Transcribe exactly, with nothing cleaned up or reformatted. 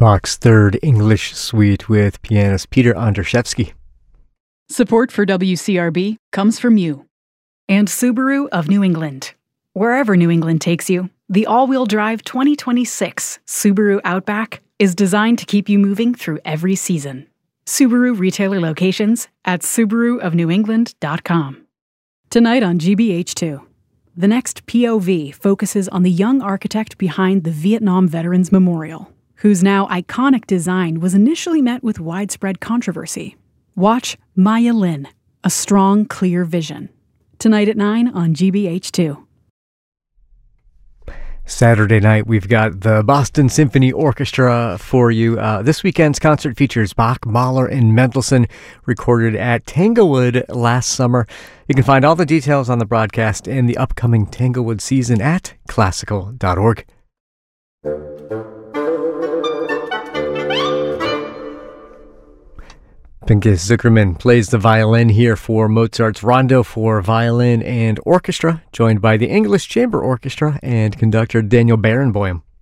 Bach's Third English Suite with pianist Peter Andrzejewski. Support for W C R B comes from you and Subaru of New England. Wherever New England takes you, the all-wheel drive twenty twenty-six Subaru Outback is designed to keep you moving through every season. Subaru retailer locations at subaru of new england dot com. Tonight on G B H two, the next P O V focuses on the young architect behind the Vietnam Veterans Memorial, whose now iconic design was initially met with widespread controversy. Watch Maya Lin, A Strong, Clear Vision. Tonight at nine on G B H two. Saturday night, we've got the Boston Symphony Orchestra for you. Uh, this weekend's concert features Bach, Mahler, and Mendelssohn, recorded at Tanglewood last summer. You can find all the details on the broadcast and the upcoming Tanglewood season at classical dot org. Pinchas Zukerman plays the violin here for Mozart's Rondo for Violin and Orchestra, joined by the English Chamber Orchestra and conductor Daniel Barenboim.